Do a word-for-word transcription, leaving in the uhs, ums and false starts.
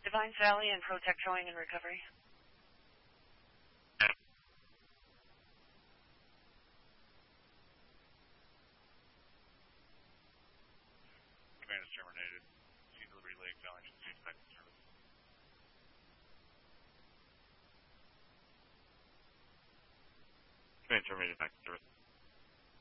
Divine Valley and Protect Towing and Recovery. Command is terminated. Sea Liberty Lake, Valley, State Back in service. Command terminated, back in service.